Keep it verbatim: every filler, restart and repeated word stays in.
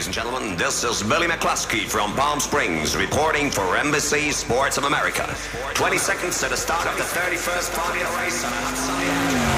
and gentlemen, this is Billy McCluskey from Palm Springs reporting for N B C Sports of America. twenty seconds to the start of the thirty-first Formula race on a hot sunny afternoon.